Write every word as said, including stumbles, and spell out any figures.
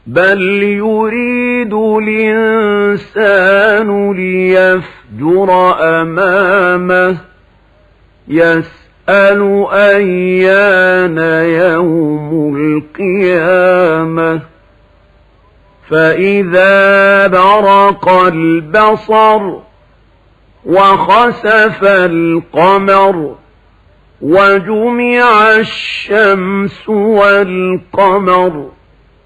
بل يريد الإنسان ليفجر أمامه يسأل أيان يوم القيامة فإذا برق البصر وخسف القمر وجمع الشمس والقمر